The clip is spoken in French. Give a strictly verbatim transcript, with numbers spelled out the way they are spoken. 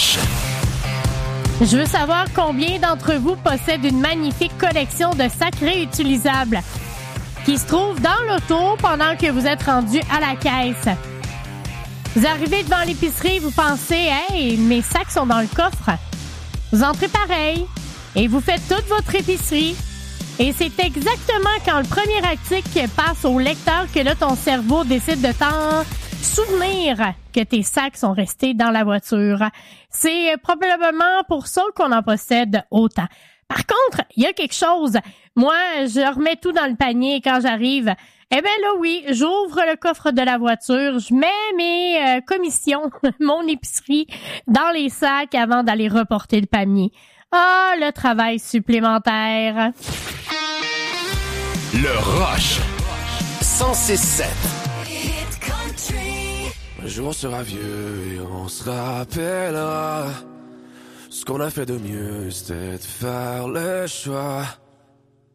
Rush. Je veux savoir combien d'entre vous possèdent une magnifique collection de sacs réutilisables qui se trouvent dans l'auto pendant que vous êtes rendu à la caisse. Vous arrivez devant l'épicerie, vous pensez « Hey, mes sacs sont dans le coffre ». Vous entrez pareil et vous faites toute votre épicerie. Et c'est exactement quand le premier article passe au lecteur que là, ton cerveau décide de t'en souvenir que tes sacs sont restés dans la voiture. C'est probablement pour ça qu'on en possède autant. Par contre, il y a quelque chose. Moi, je remets tout dans le panier quand j'arrive. Eh bien là, oui, j'ouvre le coffre de la voiture, je mets mes euh, commissions, mon épicerie dans les sacs avant d'aller reporter le panier. Ah, le travail supplémentaire. Le Rush. cent six sept. Un jour on sera vieux et on se rappellera. Ce qu'on a fait de mieux, c'était de faire le choix